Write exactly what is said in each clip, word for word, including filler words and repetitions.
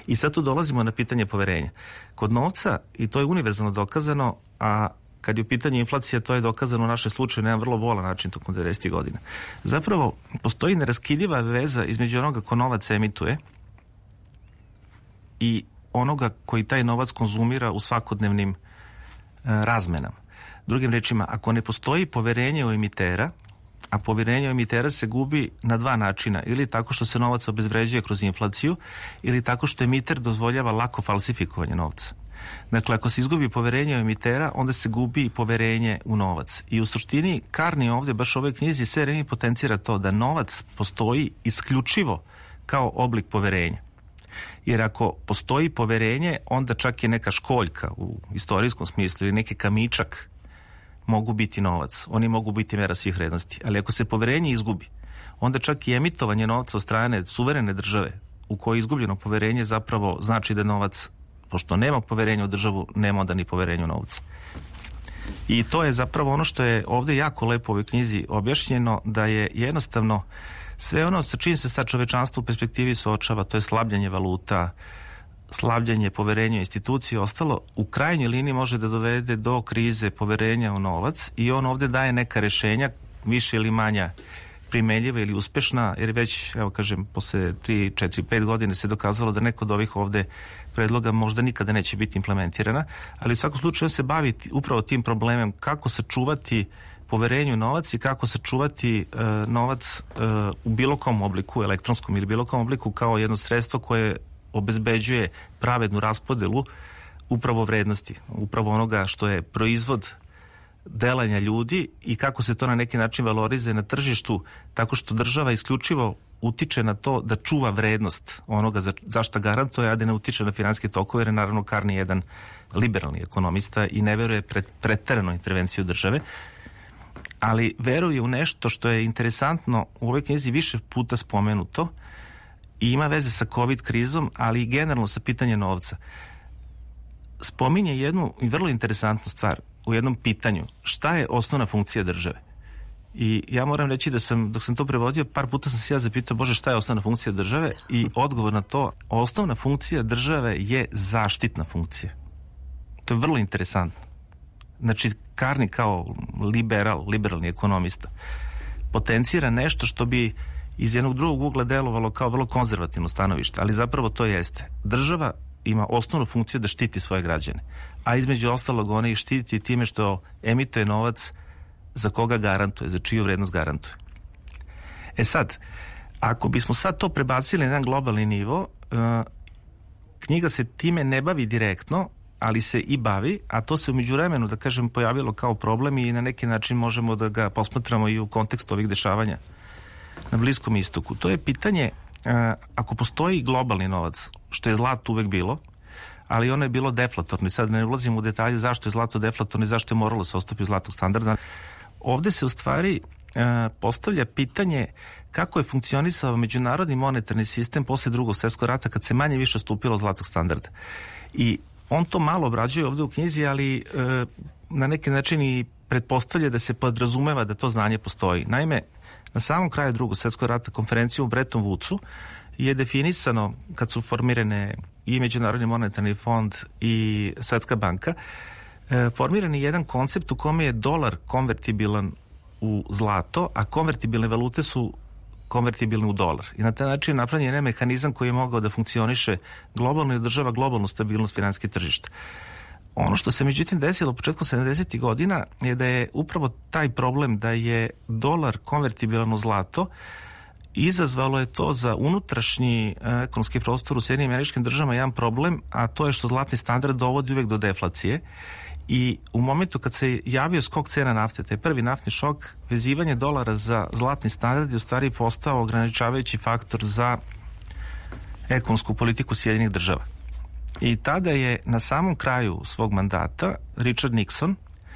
I sad tu dolazimo na pitanje poverenja. Kod novca, i to je univerzalno dokazano, a kad je u pitanju inflacija, to je dokazano u našem slučaju na jedan vrlo bolan način tokom devedesetih godina. Zapravo, postoji neraskidiva veza između onoga ko novac emituje i onoga koji taj novac konzumira u svakodnevnim e, razmenama. Drugim rečima, ako ne postoji poverenje u emitera, a poverenje u emitera se gubi na dva načina, ili tako što se novac obezvređuje kroz inflaciju, ili tako što emiter dozvoljava lako falsifikovanje novca. Dakle, ako se izgubi poverenje u emitera, onda se gubi i poverenje u novac. I u suštini, Carney ovdje, baš u ovoj knjizi, sve vreme potencira to da novac postoji isključivo kao oblik poverenja. Jer ako postoji poverenje, onda čak i neka školjka u istorijskom smislu ili neki kamičak mogu biti novac. Oni mogu biti mera svih vrednosti. Ali ako se poverenje izgubi, onda čak i emitovanje novca od strane suverene države u kojoj je izgubljeno poverenje zapravo znači da novac, pošto nema poverenja u državu, nema onda ni poverenja u novca. I to je zapravo ono što je ovdje jako lepo u ovoj knjizi objašnjeno, da je jednostavno sve ono sa čim se sad čovečanstvo u perspektivi suočava, to je slabljenje valuta, slabljenje poverenja u institucije, ostalo u krajnjoj liniji može da dovede do krize poverenja u novac, i on ovdje daje neka rešenja, više ili manja primenljiva ili uspešna, jer već, evo kažem, posle tri, četiri, pet godine se dokazalo da neko od ovih ovde predloga možda nikada neće biti implementirana, ali u svakom slučaju se bavi upravo tim problemom kako sačuvati poverenju u novac i kako sačuvati e, novac e, u bilo kom obliku, elektronskom ili bilo kom obliku, kao jedno sredstvo koje obezbeđuje pravednu raspodelu upravo vrednosti, upravo onoga što je proizvod delanja ljudi i kako se to na neki način valorizuje na tržištu, tako što država isključivo utiče na to da čuva vrednost onoga za, za šta garantuje, a da ne utiče na finansijske tokove, jer je naravno Carney jedan liberalni ekonomista i ne veruje pre, preteranu intervenciju države, ali veruje u nešto što je interesantno u ovoj knjizi više puta spomenuto i ima veze sa COVID krizom, ali i generalno sa pitanjem novca. Spominje jednu vrlo interesantnu stvar u jednom pitanju. Šta je osnovna funkcija države? I ja moram reći da sam, dok sam to prevodio, par puta sam se ja zapitao, Bože, šta je osnovna funkcija države? I odgovor na to, osnovna funkcija države je zaštitna funkcija. To je vrlo interesantno. Znači, Carney kao liberal, liberalni ekonomista potencira nešto što bi iz jednog drugog ugla delovalo kao vrlo konzervativno stanovište, ali zapravo to jeste. Država ima osnovnu funkciju da štiti svoje građane, a između ostalog ona ih štiti time što emituje novac za koga garantuje, za čiju vrednost garantuje. E sad, ako bismo sad to prebacili na jedan globalni nivo, knjiga se time ne bavi direktno, ali se i bavi, a to se u međuvremenu, da kažem, pojavilo kao problem i na neki način možemo da ga posmatramo i u kontekstu ovih dešavanja na Bliskom istoku. To je pitanje, ako postoji globalni novac, što je zlato uvek bilo, ali ono je bilo deflatorno, i sad ne ulazim u detalje zašto je zlato deflatorno i zašto je moralo se ostupiti zlatog standarda. Ovde se u stvari postavlja pitanje kako je funkcionisao međunarodni monetarni sistem posle drugog svjetskog rata, kad se manje više stupilo zlatog standarda. I on to malo obrađuje ovdje u knjizi, ali e, na neki način i pretpostavlja da se podrazumeva da to znanje postoji. Naime, na samom kraju drugog svjetskog rata konferencije u Bretton Woodsu je definisano, kad su formirane i Međunarodni monetarni fond i Svetska banka, e, formiran je jedan koncept u kome je dolar konvertibilan u zlato, a konvertibilne valute su konvertibilni u dolar. I na taj način napravljen je mehanizam koji je mogao da funkcioniše globalno i održava globalnu stabilnost finansijskih tržišta. Ono što se međutim desilo u početku sedamdesetih godina je da je upravo taj problem da je dolar konvertibilan u zlato izazvalo je to za unutrašnji ekonomski prostor u Sjedinjenim Američkim Državama jedan problem, a to je što zlatni standard dovodi uvek do deflacije. I u momentu kad se javio skok cena nafte, taj prvi naftni šok, vezivanje dolara za zlatni standard je u stvari postao ograničavajući faktor za ekonomsku politiku Sjedinjenih Država. I tada je na samom kraju svog mandata Richard Nixon,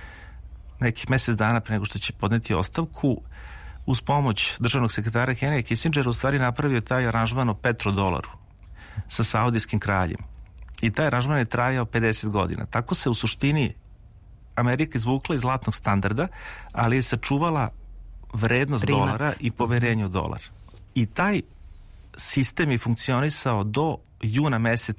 nekih mjesec dana pre nego što će podneti ostavku, uz pomoć državnog sekretara Henrya Kissingera u stvari napravio taj aranžman o petrodolaru sa saudijskim kraljem. I taj aranžman je trajao pedeset godina. Tako se u suštini Amerika izvukla iz zlatnog standarda, ali je sačuvala vrednost Primat. dolara i poverenje u dolar. I taj sistem je funkcionisao do juna meseca